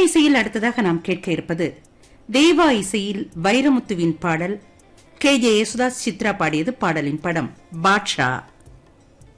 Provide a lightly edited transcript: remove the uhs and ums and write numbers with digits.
இசையில் அடுத்ததாக நாம் கேட்க இருப்பது தேவா இசையில் வைரமுத்துவின் பாடல். கே. ஜே. யேசுதாஸ் சித்ரா பாடியது. பாடலின் படம் பாட்ஷா.